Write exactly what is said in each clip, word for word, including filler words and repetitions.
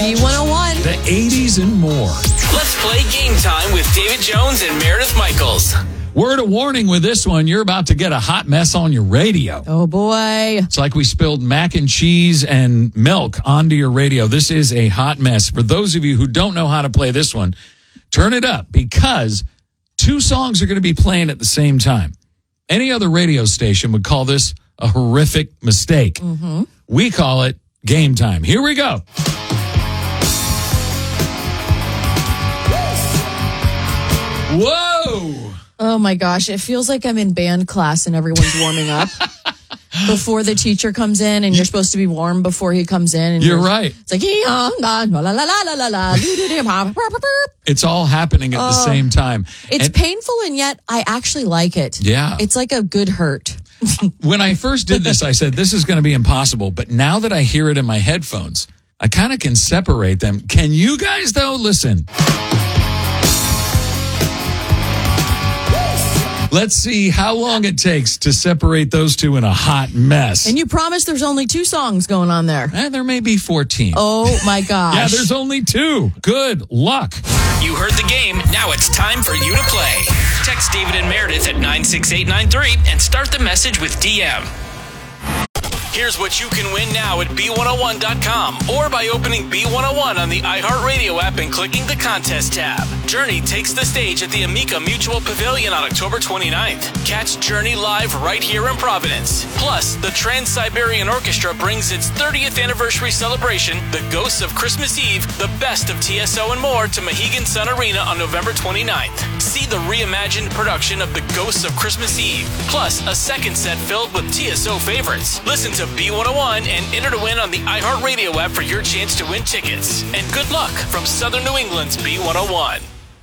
B one oh one. The eighties and more. Let's play Game Time with David Jones and Meredith Michaels. Word of warning with this one, you're about to get a hot mess on your radio. Oh, boy. It's like we spilled mac and cheese and milk onto your radio. This is a hot mess. For those of you who don't know how to play this one, turn it up because two songs are going to be playing at the same time. Any other radio station would call this a horrific mistake. Mm-hmm. We call it Game Time. Here we go. Whoa! Oh, my gosh. It feels like I'm in band class and everyone's warming up before the teacher comes in, and you're supposed to be warm before he comes in. And you're right. It's like, la, la, la, la, la, la, it's all happening at the Oh. same time. It's And- painful, and yet I actually like it. Yeah. It's like a good hurt. When I first did this, I said, this is going to be impossible. But now that I hear it in my headphones, I kind of can separate them. Can you guys, though? Listen. Let's see how long it takes to separate those two in a hot mess. And you promised there's only two songs going on there. Eh, there may be fourteen. Oh, my gosh. Yeah, there's only two. Good luck. You heard the game. Now it's time for you to play. Text David and Meredith at nine six eight nine three and start the message with D M. Here's what you can win now at B one oh one dot com or by opening B one oh one on the iHeartRadio app and clicking the contest tab. Journey takes the stage at the Amica Mutual Pavilion on October twenty-ninth. Catch Journey live right here in Providence. Plus, the Trans-Siberian Orchestra brings its thirtieth anniversary celebration, The Ghosts of Christmas Eve, the best of T S O and more, to Mohegan Sun Arena on November twenty-ninth. See the reimagined production of The Ghosts of Christmas Eve, plus a second set filled with T S O favorites. Listen to B one oh one and enter to win on the iHeartRadio app for your chance to win tickets. And good luck from Southern New England's B one oh one.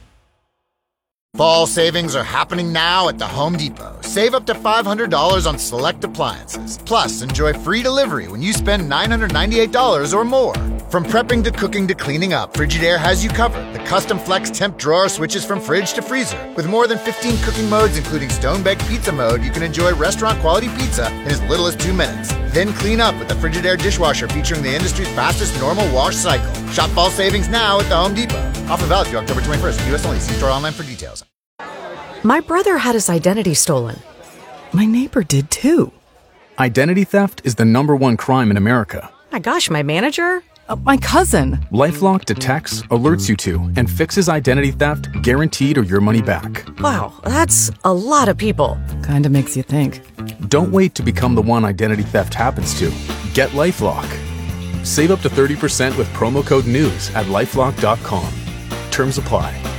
Fall savings are happening now at the Home Depot. Save up to five hundred dollars on select appliances. Plus, enjoy free delivery when you spend nine hundred ninety-eight dollars or more. From prepping to cooking to cleaning up, Frigidaire has you covered. The custom flex temp drawer switches from fridge to freezer. With more than fifteen cooking modes, including stone-baked pizza mode, you can enjoy restaurant-quality pizza in as little as two minutes. Then clean up with the Frigidaire dishwasher featuring the industry's fastest normal wash cycle. Shop fall savings now at the Home Depot. Offer valid through October twenty-first. U S only. See store online for details. My brother had his identity stolen. My neighbor did too. Identity theft is the number one crime in America. My gosh, my manager? Uh, my cousin. LifeLock detects, alerts you to, and fixes identity theft guaranteed or your money back. Wow, that's a lot of people. Kinda makes you think. Don't wait to become the one identity theft happens to. Get LifeLock. Save up to thirty percent with promo code NEWS at lifelock dot com. Terms apply.